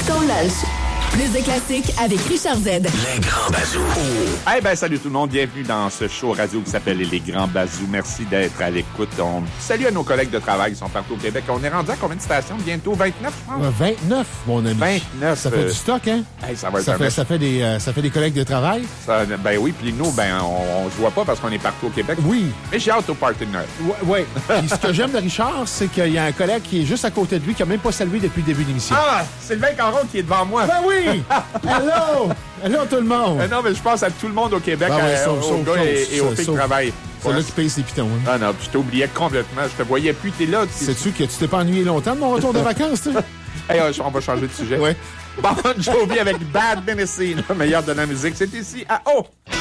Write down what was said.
ton lunch. Plus de classiques avec Richard Z. Les Grands Bazous. Eh bien, salut tout le monde. Bienvenue dans ce show radio qui s'appelle Les Grands Bazous. Merci d'être à l'écoute. Salut à nos collègues de travail qui sont partout au Québec. On est rendu à combien de stations? Bientôt 29, je pense? 29, mon ami. 29. Ça fait du stock, hein? Hey, ça va être ça fait des collègues de travail. Ben oui, puis nous, on se voit pas parce qu'on est partout au Québec. Oui. Mais j'ai hâte au party de Noël. Oui. Puis ce que j'aime de Richard, c'est qu'il y a un collègue qui est juste à côté de lui, qui n'a même pas salué depuis le début de l'émission. Ah! Sylvain Caron qui est devant moi. Ben oui! Hello! Hello tout le monde! Non, mais je pense à tout le monde au Québec, aux gars et aux filles qui travaillent. C'est là qui paye ses pitons. Hein? Ah non, puis je t'oubliais complètement. Je te voyais plus, t'es là. Sais-tu que tu t'es pas ennuyé longtemps de mon retour de vacances, tu sais? Hey, on va changer de sujet. Oui. Bon Jovi avec Bad Tennessee, le meilleur de la musique. C'est ici à O.